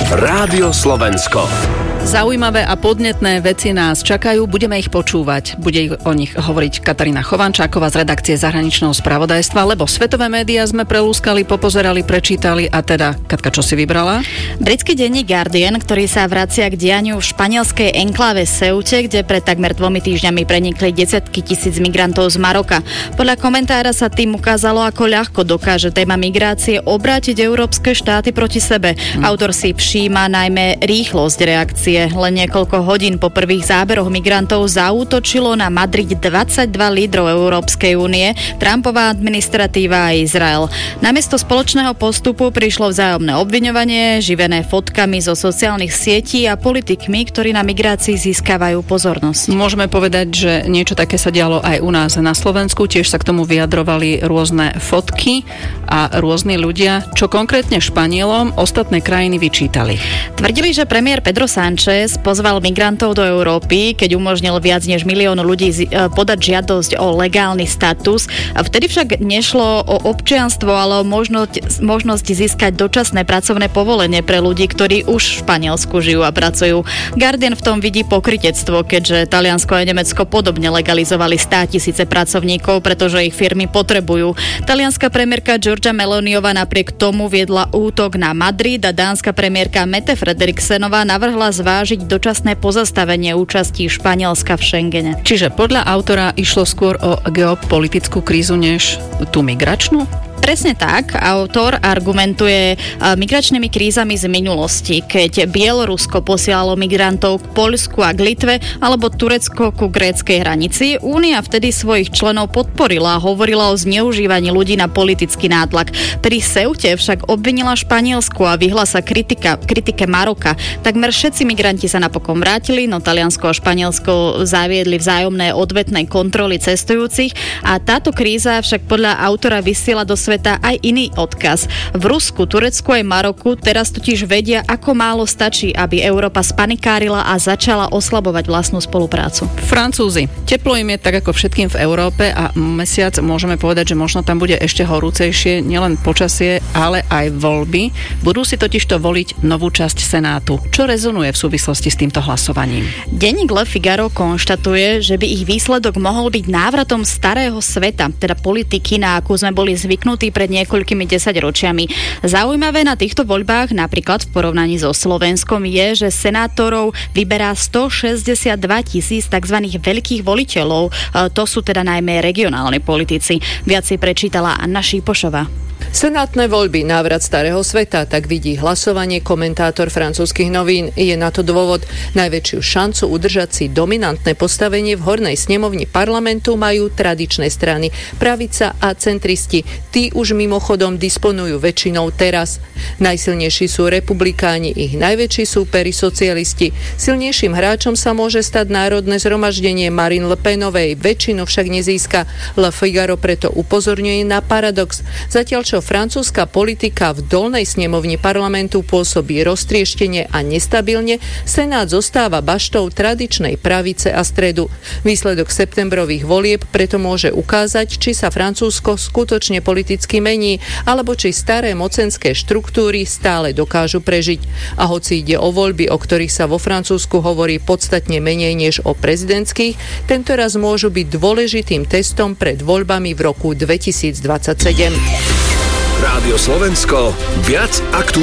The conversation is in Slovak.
Rádio Slovensko. Zaujímavé a podnetné veci nás čakajú, budeme ich počúvať. Bude o nich hovoriť Katarína Chovančáková z redakcie zahraničného spravodajstva, lebo svetové médiá sme prelúskali, popozerali, prečítali a teda, Katka, čo si vybrala? Britský denník Guardian, ktorý sa vracia k dianiu v španielskej enkláve Ceute, kde pred takmer 2 týždňami prenikli desiatky tisíc migrantov z Maroka. Podľa komentára sa tým ukázalo, ako ľahko dokáže téma migrácie obrátiť európske štáty proti sebe. Autor si všíma najmä rýchlosť reakcie. Len niekoľko hodín po prvých záberoch migrantov zaútočilo na Madrid 22 lídrov Európskej únie, Trumpová administratíva a Izrael. Namiesto spoločného postupu prišlo vzájomné obviňovanie, živené fotkami zo sociálnych sietí a politikmi, ktorí na migrácii získavajú pozornosť. Môžeme povedať, že niečo také sa dialo aj u nás na Slovensku, tiež sa k tomu vyjadrovali rôzne fotky a rôzni ľudia, čo konkrétne Španielom ostatné krajiny vyčítali. Tvrdili, že premiér Pedro Sánchez pozval migrantov do Európy, keď umožnil viac než 1 milión ľudí podať žiadosť o legálny status. Vtedy však nešlo o občianstvo, ale o možnosť získať dočasné pracovné povolenie pre ľudí, ktorí už v Španielsku žijú a pracujú. Guardian v tom vidí pokrytectvo, keďže Taliansko a Nemecko podobne legalizovali 100 000 pracovníkov, pretože ich firmy potrebujú. Talianska premiérka Giorgia Meloniová napriek tomu viedla útok na Madrid a dánska premiérka Mette Frederiksenová navrhla zvážiť dočasné pozastavenie účasti Španielska v Schengene. Čiže podľa autora išlo skôr o geopolitickú krízu než tú migračnú? Presne tak. Autor argumentuje migračnými krízami z minulosti, keď Bielorusko posielalo migrantov k Poľsku a k Litve alebo Turecko ku gréckej hranici. Únia vtedy svojich členov podporila a hovorila o zneužívaní ľudí na politický nátlak. Pri Ceute však obvinila Španielsku a vyhla sa kritike Maroka. Takmer všetci migranti sa napokon vrátili, no Taliansko a Španielsko zaviedli vzájomné odvetné kontroly cestujúcich a táto kríza však podľa autora vysiela do sveta aj iný odkaz. V Rusku, Turecku aj Maroku teraz totiž vedia, ako málo stačí, aby Európa spanikárila a začala oslabovať vlastnú spoluprácu. Francúzi. Teplo im je tak ako všetkým v Európe a mesiac môžeme povedať, že možno tam bude ešte horúcejšie, nielen počasie, ale aj voľby. Budú si totižto voliť novú časť Senátu. Čo rezonuje v súvislosti s týmto hlasovaním? Denník Le Figaro konštatuje, že by ich výsledok mohol byť návratom starého sveta, teda politiky, na akú sme boli zvyknutí pred niekoľkými 10 ročiami. Zaujímavé na týchto voľbách, napríklad v porovnaní so Slovenskom, je, že senátorov vyberá 162 000 tzv. Veľkých voliteľov. To sú teda najmä regionálni politici. Viac si prečítala Anna Šípošová. Senátne voľby, návrat starého sveta, tak vidí hlasovanie komentátor francúzskych novín. Je na to dôvod. Najväčšiu šancu udržať si dominantné postavenie v hornej snemovni parlamentu majú tradičné strany, pravica a centristi. Tí už mimochodom disponujú väčšinou teraz. Najsilnejší sú republikáni, ich najväčší súperi socialisti. Silnejším hráčom sa môže stať Národné zhromaždenie Marine Le Penovej, väčšinu však nezíska. Le Figaro preto upozorňuje na paradox. Zatiaľ čo francúzska politika v dolnej snemovni parlamentu pôsobí roztrieštene a nestabilne, Senát zostáva baštou tradičnej pravice a stredu. Výsledok septembrových volieb preto môže ukázať, či sa Francúzsko skutočne politicky mení, alebo či staré mocenské štruktúry stále dokážu prežiť. A hoci ide o voľby, o ktorých sa vo Francúzsku hovorí podstatne menej než o prezidentských, tentoraz môžu byť dôležitým testom pred voľbami v roku 2027. Rádio Slovensko, viac aktuálne.